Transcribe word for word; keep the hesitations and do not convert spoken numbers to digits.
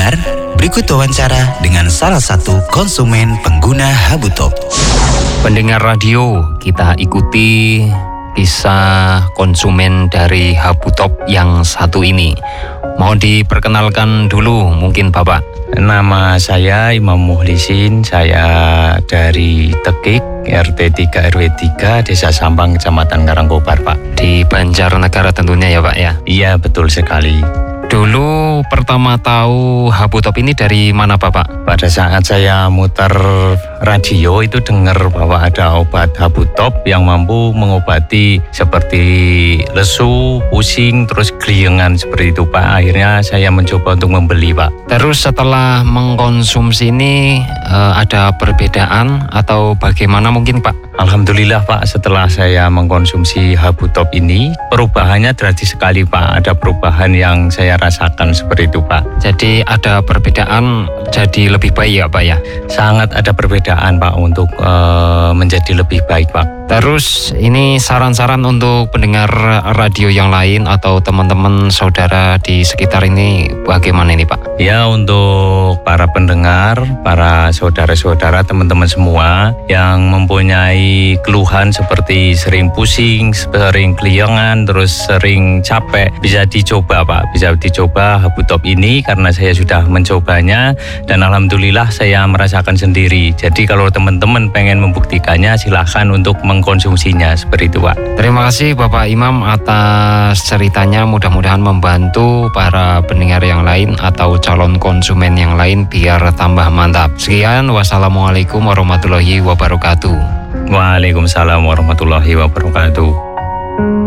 pendengar, berikut wawancara dengan salah satu konsumen pengguna Habutop. Pendengar radio, kita ikuti kisah konsumen dari Habutop yang satu ini. Mau diperkenalkan dulu mungkin Bapak? Nama saya Imam Muhlisin, saya dari Tekik, R T tiga R W tiga, Desa Sampang, Kecamatan Karangkobar, Pak. Di Banjarnegara tentunya ya Pak ya? Iya, betul sekali. Dulu pertama tahu Habutop ini dari mana Bapak? Pada saat saya muter radio itu dengar bahwa ada obat Habutop yang mampu mengobati seperti lesu, pusing, terus geliengan seperti itu Pak. Akhirnya saya mencoba untuk membeli Pak. Terus setelah mengkonsumsi ini eh, ada perbedaan atau bagaimana mungkin Pak? Alhamdulillah Pak, setelah saya mengkonsumsi Habutop ini, perubahannya drastis sekali Pak. Ada perubahan yang saya rasakan seperti itu Pak. Jadi ada perbedaan jadi lebih baik ya Pak ya? Sangat ada perbedaan Pak untuk uh, menjadi lebih baik Pak. Terus ini saran-saran untuk pendengar radio yang lain atau teman-teman saudara di sekitar ini bagaimana ini Pak? Ya, untuk para pendengar, para saudara-saudara, teman-teman semua yang mempunyai keluhan seperti sering pusing, sering keliangan, terus sering capek, bisa dicoba Pak, bisa dicoba Habutop ini karena saya sudah mencobanya dan alhamdulillah saya merasakan sendiri. Jadi kalau teman-teman pengen membuktikannya silahkan untuk mengkonsumsinya seperti itu Pak. Terima kasih Bapak Imam atas ceritanya, mudah-mudahan membantu para pendengar yang lain atau calon konsumen yang lain biar tambah mantap. Sekian, wassalamualaikum warahmatullahi wabarakatuh. Waalaikumsalam warahmatullahi wabarakatuh.